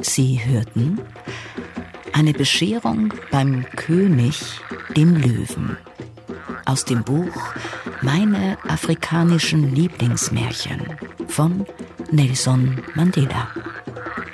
Sie hörten Eine Bescherung beim König, dem Löwen, aus dem Buch Meine afrikanischen Lieblingsmärchen von Nelson Mandela.